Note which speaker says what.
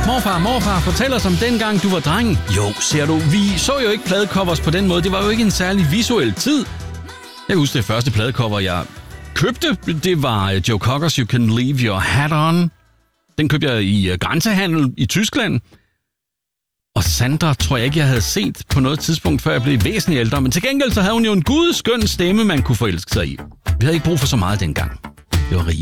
Speaker 1: Morfar, fortæl os om dengang du var dreng. Jo, ser du, vi så jo ikke pladecovers på den måde. Det var jo ikke en særlig visuel tid. Jeg husker det første pladecover, jeg købte. Det var Joe Cockers You Can Leave Your Hat On. Den købte jeg i grænsehandel i Tyskland. Og Sandra tror jeg ikke, jeg havde set på noget tidspunkt, før jeg blev væsentligt ældre. Men til gengæld så havde hun jo en gudskøn stemme, man kunne forelske sig i. Vi havde ikke brug for så meget dengang. Det var rigeligt.